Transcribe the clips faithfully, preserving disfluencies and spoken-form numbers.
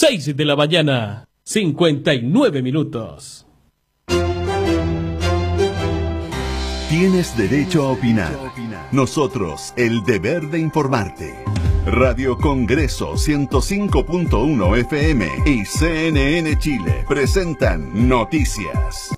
seis de la mañana, cincuenta y nueve minutos. Tienes derecho a opinar. Nosotros, el deber de informarte. Radio Congreso ciento cinco punto uno F M y C N N Chile presentan Noticias.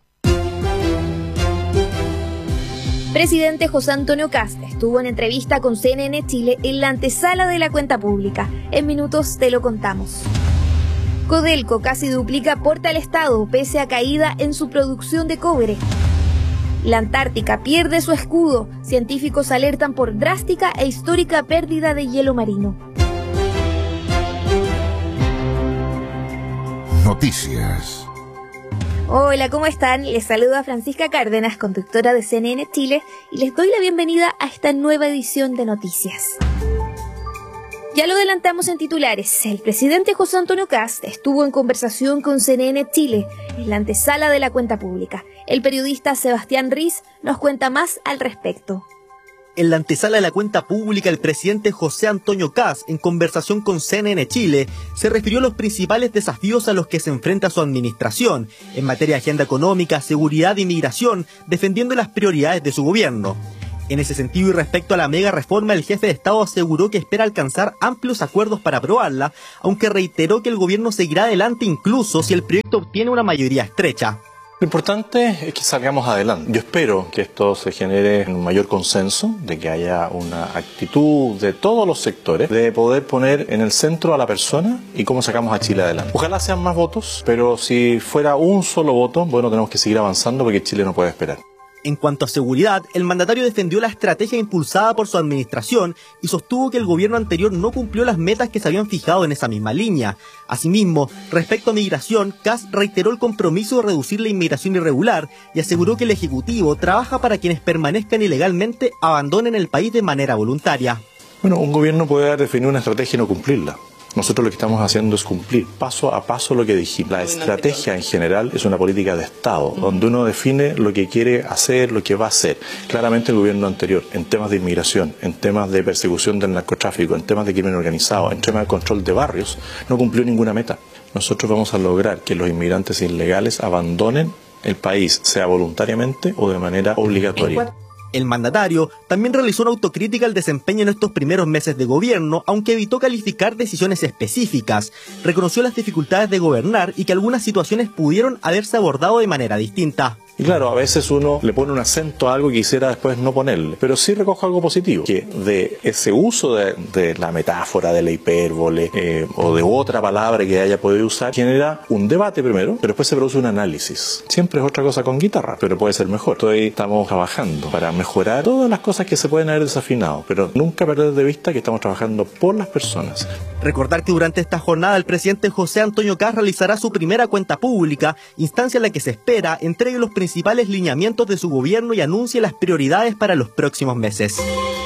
Presidente José Antonio Kast estuvo en entrevista con C N N Chile en la antesala de la cuenta pública. En minutos te lo contamos. Codelco casi duplica aporte al Estado pese a caída en su producción de cobre. La Antártica pierde su escudo. Científicos alertan por drástica e histórica pérdida de hielo marino. Noticias. Hola, ¿cómo están? Les saluda Francisca Cárdenas, conductora de C N N Chile, y les doy la bienvenida a esta nueva edición de Noticias. Ya lo adelantamos en titulares, el presidente José Antonio Kast estuvo en conversación con C N N Chile en la antesala de la cuenta pública. El periodista Sebastián Riz nos cuenta más al respecto. En la antesala de la cuenta pública, el presidente José Antonio Kast, en conversación con C N N Chile, se refirió a los principales desafíos a los que se enfrenta su administración en materia de agenda económica, seguridad e inmigración, defendiendo las prioridades de su gobierno. En ese sentido y respecto a la mega reforma, el jefe de Estado aseguró que espera alcanzar amplios acuerdos para aprobarla, aunque reiteró que el gobierno seguirá adelante incluso si el proyecto obtiene una mayoría estrecha. Lo importante es que salgamos adelante. Yo espero que esto se genere un mayor consenso, de que haya una actitud de todos los sectores, de poder poner en el centro a la persona y cómo sacamos a Chile adelante. Ojalá sean más votos, pero si fuera un solo voto, bueno, tenemos que seguir avanzando porque Chile no puede esperar. En cuanto a seguridad, el mandatario defendió la estrategia impulsada por su administración y sostuvo que el gobierno anterior no cumplió las metas que se habían fijado en esa misma línea. Asimismo, respecto a migración, Kast reiteró el compromiso de reducir la inmigración irregular y aseguró que el Ejecutivo trabaja para quienes permanezcan ilegalmente abandonen el país de manera voluntaria. Bueno, un gobierno puede definir una estrategia y no cumplirla. Nosotros lo que estamos haciendo es cumplir paso a paso lo que dijimos. La estrategia en general es una política de Estado, donde uno define lo que quiere hacer, lo que va a hacer. Claramente el gobierno anterior, en temas de inmigración, en temas de persecución del narcotráfico, en temas de crimen organizado, en temas de control de barrios, no cumplió ninguna meta. Nosotros vamos a lograr que los inmigrantes ilegales abandonen el país, sea voluntariamente o de manera obligatoria. El mandatario también realizó una autocrítica al desempeño en estos primeros meses de gobierno, aunque evitó calificar decisiones específicas. Reconoció las dificultades de gobernar y que algunas situaciones pudieron haberse abordado de manera distinta. Y claro, a veces uno le pone un acento a algo que quisiera después no ponerle, pero sí recojo algo positivo, que de ese uso de, de la metáfora, de la hipérbole eh, o de otra palabra que haya podido usar, genera un debate primero, pero después se produce un análisis. Siempre es otra cosa con guitarra, pero puede ser mejor. Entonces estamos trabajando para mejorar todas las cosas que se pueden haber desafinado, pero nunca perder de vista que estamos trabajando por las personas. Recordar que durante esta jornada el presidente José Antonio Kast realizará su primera cuenta pública, instancia en la que se espera entregue los principales lineamientos de su gobierno y anuncie las prioridades para los próximos meses.